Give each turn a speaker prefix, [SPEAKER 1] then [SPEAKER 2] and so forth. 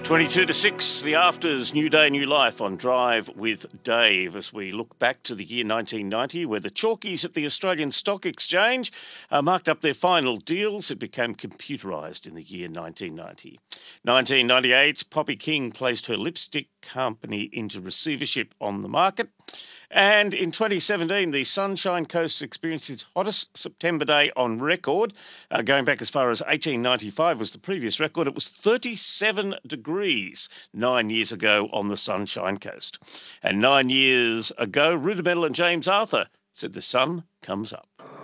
[SPEAKER 1] 22 to 6, the afters, new day, new life on Drive with Dave, as we look back to the year 1990, where the chalkies at the Australian Stock Exchange marked up their final deals. It became computerised in the year 1990. 1998, Poppy King placed her lipstick company into receivership on the market. And in 2017, the Sunshine Coast experienced its hottest September day on record. Going back as far as 1895 was the previous record. It was 37 degrees 9 years ago on the Sunshine Coast. And 9 years ago, Rudimedal and James Arthur said the sun comes up.